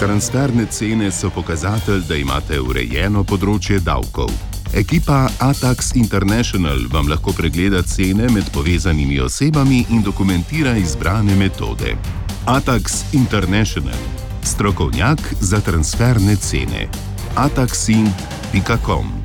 Transferne cene so pokazatelj, da imate urejeno področje davkov. Ekipa Atax International vam lahko pregleda cene med povezanimi osebami in dokumentira izbrane metode. Atax International. Strokovnjak za transferne cene. ataxin.com